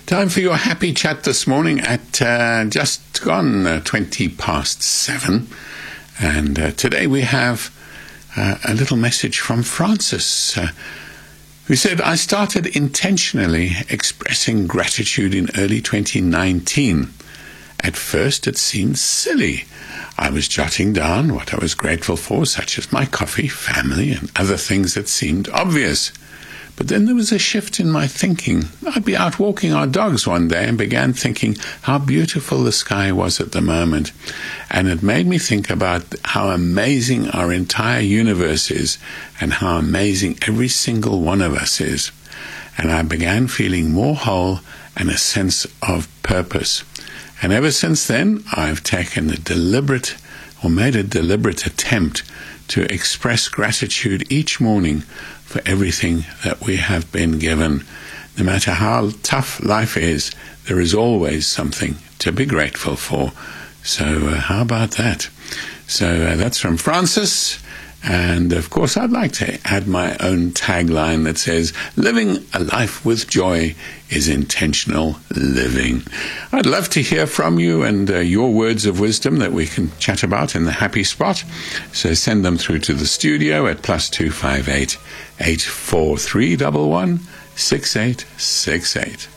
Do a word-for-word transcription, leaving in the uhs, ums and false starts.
Time for your happy chat this morning at uh, just gone uh, twenty past seven. And uh, today we have uh, a little message from Francis, uh, who said, I started intentionally expressing gratitude in early twenty nineteen. At first it seemed silly. I was jotting down what I was grateful for, such as my coffee, family, and other things that seemed obvious. But then there was a shift in my thinking. I'd be out walking our dogs one day and began thinking how beautiful the sky was at the moment. And it made me think about how amazing our entire universe is and how amazing every single one of us is. And I began feeling more whole and a sense of purpose. And ever since then, I've taken a deliberate or made a deliberate attempt to express gratitude each morning for everything that we have been given. No matter how tough life is, there is always something to be grateful for. So uh, how about that? So uh, that's from Francis. And of course, I'd like to add my own tagline that says, living a life with joy is intentional living. I'd love to hear from you and uh, your words of wisdom that we can chat about in the happy spot. So send them through to the studio at plus two five eight, eight four three one one, six eight six eight.